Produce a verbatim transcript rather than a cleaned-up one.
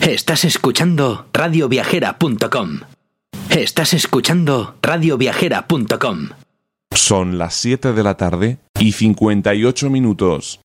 Estás escuchando radio viajera punto com. Estás escuchando radio viajera punto com. Son las siete de la tarde y cincuenta y ocho minutos.